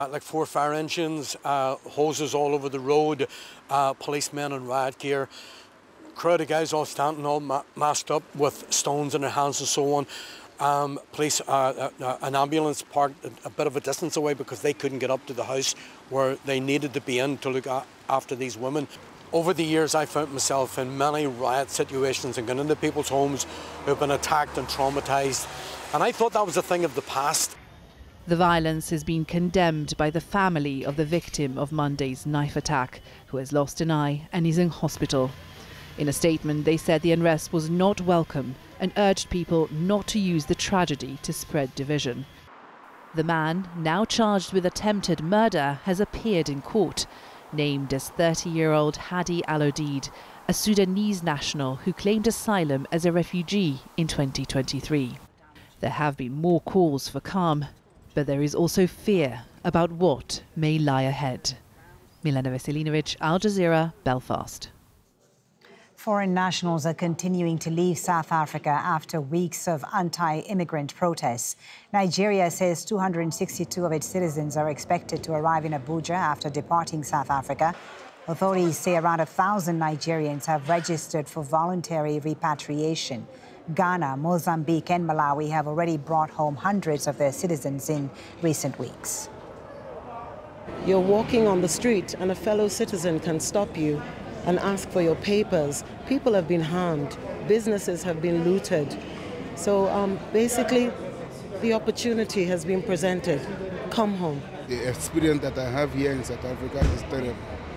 Like 4 fire engines, hoses all over the road, policemen in riot gear, crowd of guys all standing all masked up with stones in their hands and so on. Police, an ambulance parked a bit of a distance away because they couldn't get up to the house where they needed to be in to look after these women. Over the years, I found myself in many riot situations and gone into people's homes who have been attacked and traumatised, and I thought that was a thing of the past. The violence has been condemned by the family of the victim of Monday's knife attack, who has lost an eye and is in hospital. In a statement, they said the unrest was not welcome and urged people not to use the tragedy to spread division. The man, now charged with attempted murder, has appeared in court, named as 30-year-old Hadi Al-Odeid, a Sudanese national who claimed asylum as a refugee in 2023. There have been more calls for calm, but there is also fear about what may lie ahead. Milena Veselinovic, Al Jazeera, Belfast. Foreign nationals are continuing to leave South Africa after weeks of anti-immigrant protests. Nigeria says 262 of its citizens are expected to arrive in Abuja after departing South Africa. Authorities say around 1,000 Nigerians have registered for voluntary repatriation. Ghana, Mozambique and Malawi have already brought home hundreds of their citizens in recent weeks. You're walking on the street and a fellow citizen can stop you and ask for your papers. People have been harmed. Businesses have been looted. So basically, the opportunity has been presented. Come home. The experience that I have here in South Africa is terrible.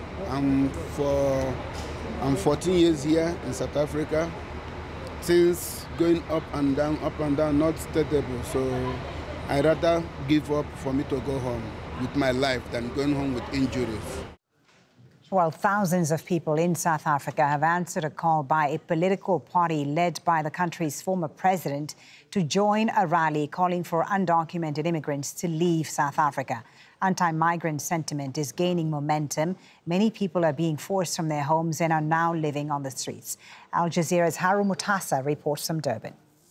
I'm 14 years here in South Africa. Since going up and down, not stable. So I rather give up for me to go home with my life than going home with injuries. Well, thousands of people in South Africa have answered a call by a political party led by the country's former president to join a rally calling for undocumented immigrants to leave South Africa. Anti-migrant sentiment is gaining momentum. Many people are being forced from their homes and are now living on the streets. Al Jazeera's Haru Mutasa reports from Durban.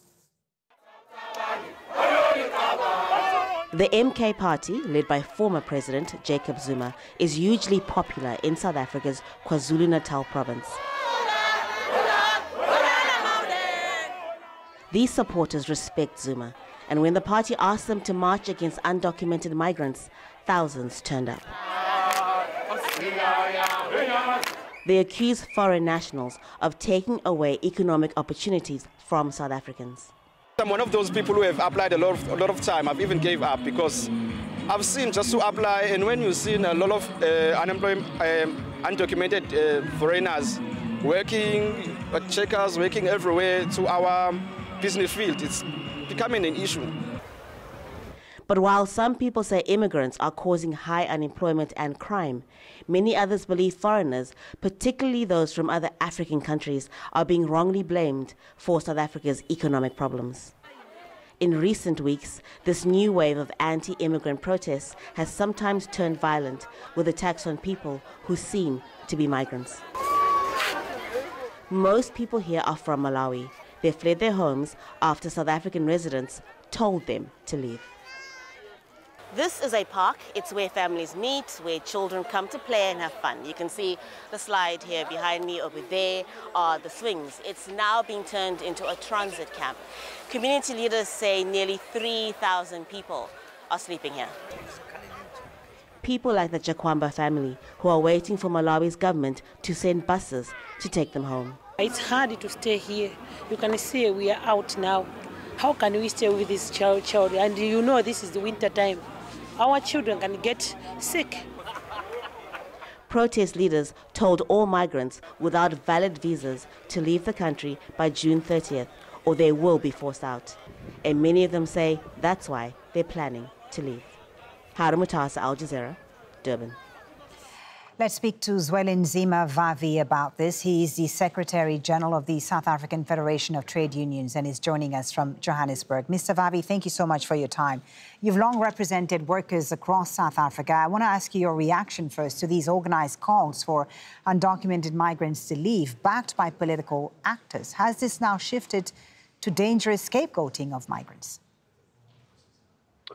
The MK party, led by former President Jacob Zuma, is hugely popular in South Africa's KwaZulu-Natal province. These supporters respect Zuma, and when the party asked them to march against undocumented migrants, thousands turned up. They accuse foreign nationals of taking away economic opportunities from South Africans. I'm one of those people who have applied a lot of time. I've even gave up because I've seen just to apply, and when you've seen a lot of undocumented foreigners working, checkers working everywhere to our business field, it's becoming an issue. But while some people say immigrants are causing high unemployment and crime, many others believe foreigners, particularly those from other African countries, are being wrongly blamed for South Africa's economic problems. In recent weeks, this new wave of anti-immigrant protests has sometimes turned violent, with attacks on people who seem to be migrants. Most people here are from Malawi. They fled their homes after South African residents told them to leave. This is a park. It's where families meet, where children come to play and have fun. You can see the slide here behind me. Over there are the swings. It's now being turned into a transit camp. Community leaders say nearly 3,000 people are sleeping here. People like the Jakwamba family who are waiting for Malawi's government to send buses to take them home. It's hard to stay here. You can see we are out now. How can we stay with this child? And you know this is the winter time. Our children can get sick. Protest leaders told all migrants without valid visas to leave the country by June 30th, or they will be forced out. And many of them say that's why they're planning to leave. Haru Mutasa, Al Jazeera, Durban. Let's speak to Zwelinzima Vavi about this. He is the Secretary General of the South African Federation of Trade Unions and is joining us from Johannesburg. Mr. Vavi, thank you so much for your time. You've long represented workers across South Africa. I want to ask you your reaction first to these organized calls for undocumented migrants to leave, backed by political actors. Has this now shifted to dangerous scapegoating of migrants?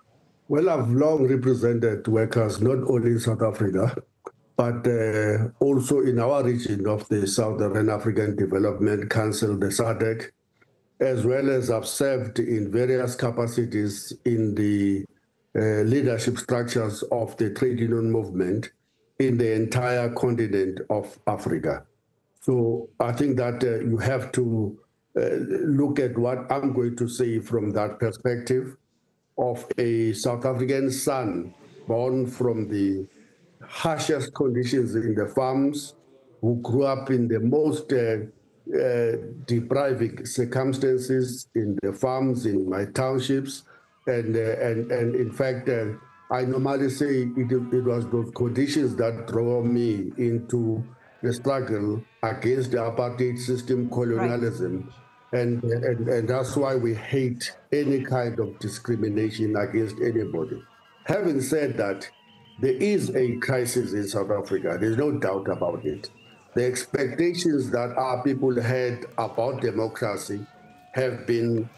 Well, I've long represented workers not only in South Africa, but also in our region of the Southern African Development Council, the SADC, as well as I've served in various capacities in the leadership structures of the trade union movement in the entire continent of Africa. So I think that you have to look at what I'm going to say from that perspective of a South African son born from the harshest conditions in the farms, who grew up in the most depriving circumstances in the farms, in my townships. And in fact, I normally say it was those conditions that drove me into the struggle against the apartheid system, colonialism. Right. And that's why we hate any kind of discrimination against anybody. Having said that, there is a crisis in South Africa. There's no doubt about it. The expectations that our people had about democracy have been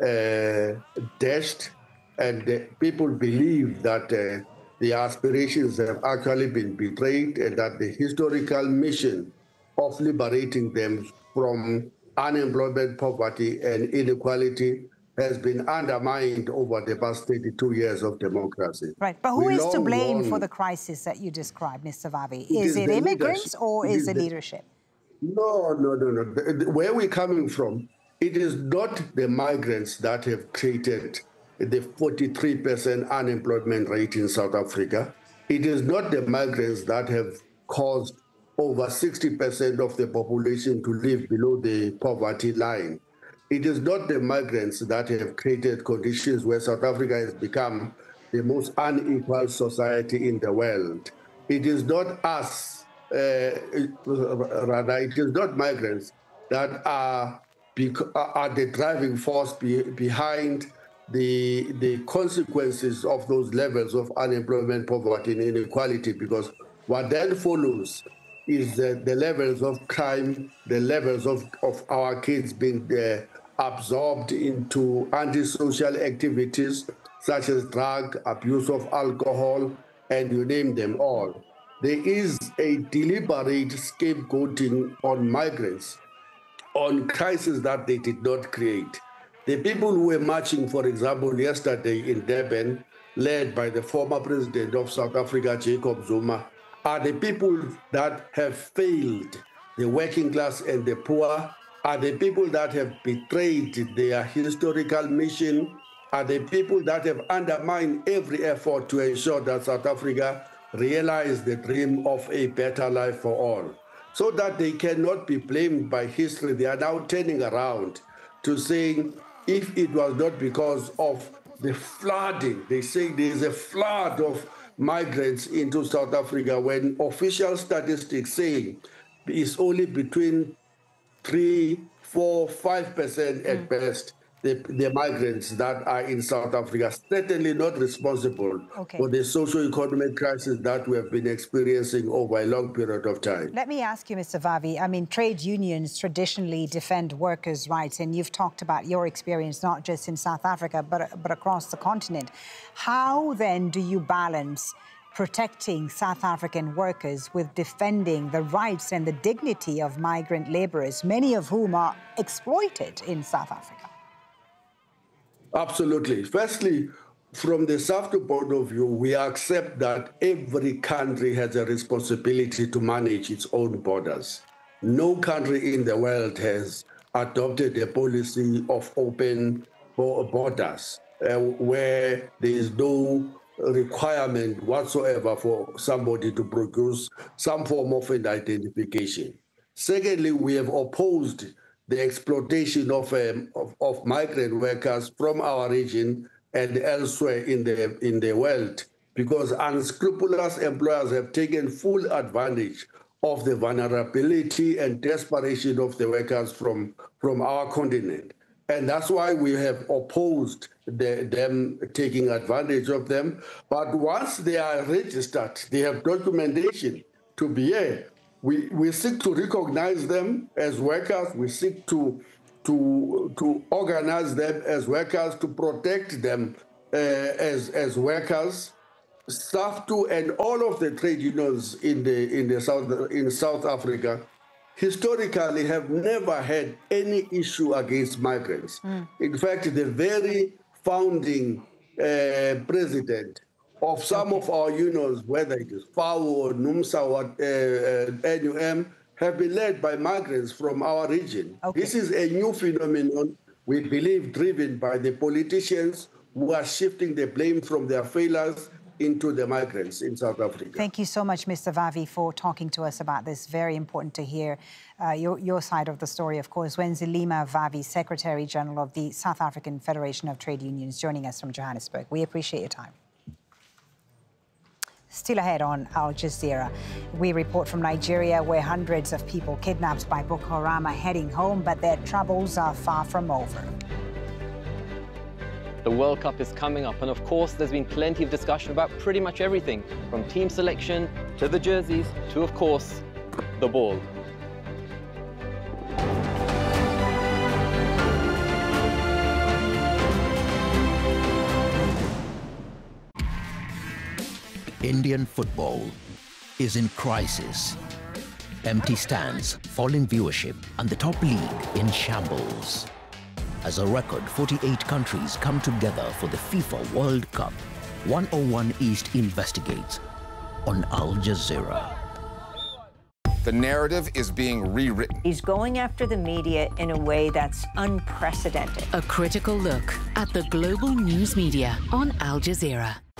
dashed, and people believe that the aspirations have actually been betrayed, and that the historical mission of liberating them from unemployment, poverty, and inequality has been undermined over the past 32 years of democracy. Right, but who is to blame for the crisis that you described, Mr. Vavi? Is it immigrants or is it leadership? No. Where we're coming from, it is not the migrants that have created the 43% unemployment rate in South Africa. It is not the migrants that have caused over 60% of the population to live below the poverty line. It is not the migrants that have created conditions where South Africa has become the most unequal society in the world. It is not us, rather, it is not migrants that are the driving force behind the consequences of those levels of unemployment, poverty, and inequality, because what then follows is the levels of crime, the levels of our kids being absorbed into antisocial activities such as drug, abuse of alcohol, and you name them all. There is a deliberate scapegoating on migrants, on crises that they did not create. The people who were marching, for example, yesterday in Durban, led by the former president of South Africa, Jacob Zuma, are the people that have failed the working class and the poor, are the people that have betrayed their historical mission, are the people that have undermined every effort to ensure that South Africa realize the dream of a better life for all. So that they cannot be blamed by history. They are now turning around to saying, if it was not because of the flooding, they say there's a flood of migrants into South Africa, when official statistics say it's only between 3, 4, 5% at best, the migrants that are in South Africa, certainly not responsible for the socio-economic crisis that we have been experiencing over a long period of time. Let me ask you, Mr. Vavi, I mean, trade unions traditionally defend workers' rights, and you've talked about your experience not just in South Africa, but across the continent. How then do you balance protecting South African workers with defending the rights and the dignity of migrant laborers, many of whom are exploited in South Africa? Absolutely. Firstly, from the SAFTU point of view, we accept that every country has a responsibility to manage its own borders. No country in the world has adopted a policy of open borders where there is no requirement whatsoever for somebody to produce some form of an identification. Secondly, we have opposed the exploitation of migrant workers from our region and elsewhere in the world, because unscrupulous employers have taken full advantage of the vulnerability and desperation of the workers from our continent. And that's why we have opposed them taking advantage of them. But once they are registered, they have documentation to be here. We seek to recognize them as workers. We seek to organize them as workers, to protect them as workers, staff too, and all of the trade unions in South Africa historically have never had any issue against migrants. In fact, the very founding president of some of our unions, whether it is FAO or NUMSA or NUM, have been led by migrants from our region. This is a new phenomenon, we believe, driven by the politicians who are shifting the blame from their failures into the migrants in South Africa. Thank you so much, Mr. Vavi, for talking to us about this. Very important to hear your side of the story, of course. Wenzilima Vavi, Secretary General of the South African Federation of Trade Unions, joining us from Johannesburg. We appreciate your time. Still ahead on Al Jazeera, we report from Nigeria, where hundreds of people kidnapped by Boko Haram are heading home, but their troubles are far from over. The World Cup is coming up, and of course there's been plenty of discussion about pretty much everything, from team selection to the jerseys to, of course, the ball. Indian football is in crisis. Empty stands, falling viewership, and the top league in shambles. As a record 48 countries come together for the FIFA World Cup, 101 East investigates on Al Jazeera. The narrative is being rewritten. He's going after the media in a way that's unprecedented. A critical look at the global news media on Al Jazeera.